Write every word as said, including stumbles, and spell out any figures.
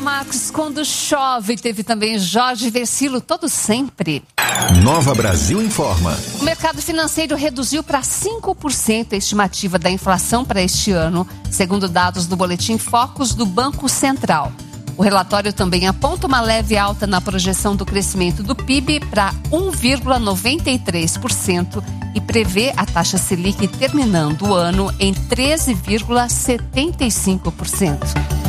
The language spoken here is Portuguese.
Max, quando chove, teve também Jorge Versilo, todo sempre. Nova Brasil informa. O mercado financeiro reduziu para cinco por cento a estimativa da inflação para este ano, segundo dados do Boletim Focus do Banco Central. O relatório também aponta uma leve alta na projeção do crescimento do P I B para um vírgula noventa e três por cento e prevê a taxa Selic terminando o ano em treze vírgula setenta e cinco por cento.